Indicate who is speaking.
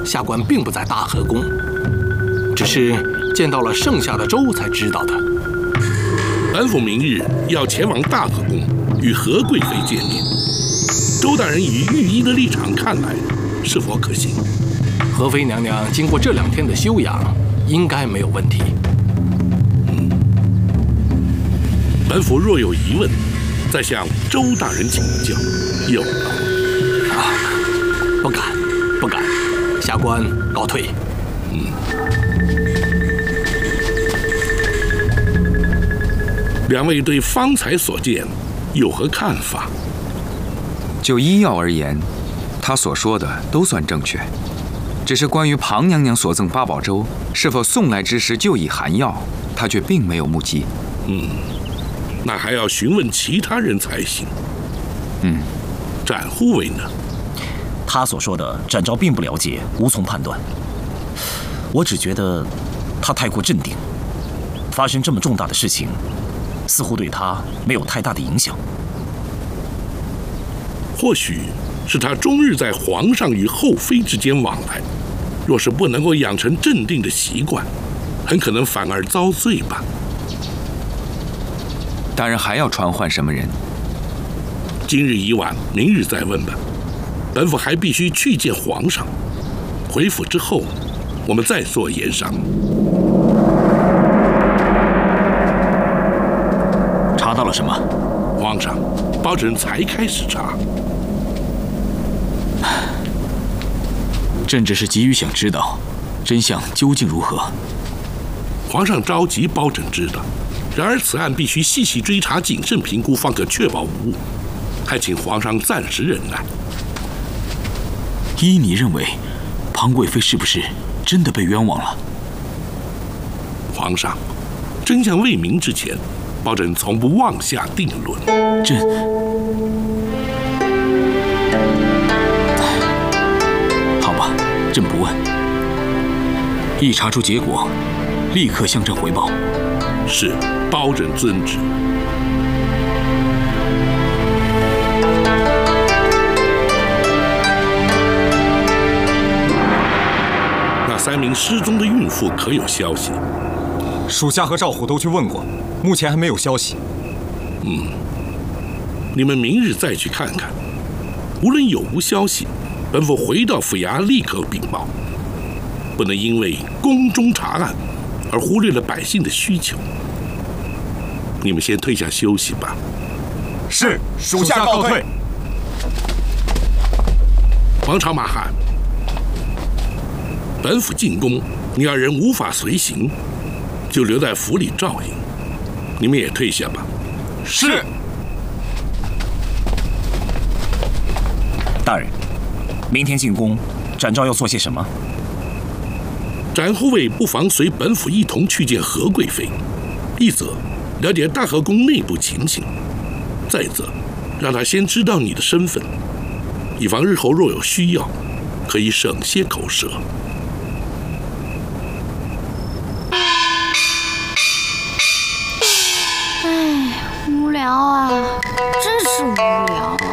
Speaker 1: 下官并不在大和宫，只是见到了剩下的周才知道的。
Speaker 2: 本府明日要前往大和宫与何贵妃见面，周大人以御医的立场看来，是否可行？
Speaker 1: 何妃娘娘经过这2天的休养，应该没有问题。
Speaker 2: 本府若有疑问，再向周大人请教。有劳。
Speaker 1: 不敢，不敢，下官告退。
Speaker 2: 两位对方才所见有何看法？
Speaker 3: 就医药而言，他所说的都算正确，只是关于庞娘娘所赠八宝粥是否送来之时就已含药，他却并没有目击。
Speaker 2: 那还要询问其他人才行。展护卫呢？
Speaker 4: 他所说的展昭并不了解，无从判断。我只觉得他太过镇定，发生这么重大的事情，似乎对他没有太大的影响。
Speaker 2: 或许是他终日在皇上与后妃之间往来，若是不能够养成镇定的习惯，很可能反而遭罪吧。
Speaker 3: 大人还要传唤什么人？
Speaker 2: 今日已晚，明日再问吧。本府还必须去见皇上，回府之后，我们再做言商。
Speaker 4: 查到了什么？
Speaker 2: 皇上，包拯才开始查。
Speaker 5: 朕只是急于想知道，真相究竟如何。
Speaker 2: 皇上着急包拯知道，然而此案必须细细追查、谨慎评估，方可确保无误。还请皇上暂时忍耐。
Speaker 5: 依你认为，庞贵妃是不是真的被冤枉了？
Speaker 2: 皇上，真相未明之前，包拯从不妄下定论。
Speaker 5: 朕好吧，朕不问。一查出结果，立刻向朕回报。
Speaker 2: 是，包拯遵旨。3名失踪的孕妇可有消息？
Speaker 6: 属下和赵虎都去问过，目前还没有消息。
Speaker 2: 你们明日再去看看。无论有无消息，本府回到府衙立刻禀报，不能因为宫中查案而忽略了百姓的需求。你们先退下休息吧。
Speaker 6: 是，属下告退。
Speaker 2: 王朝马汉。本府进宫，你二人无法随行，就留在府里照应。你们也退下吧。
Speaker 6: 是。
Speaker 4: 大人，明天进宫，展昭要做些什么？
Speaker 2: 展护卫不妨随本府一同去见何贵妃，一则了解大和宫内部情形，再则让他先知道你的身份，以防日后若有需要，可以省些口舌。
Speaker 7: 无聊啊，真是无聊啊！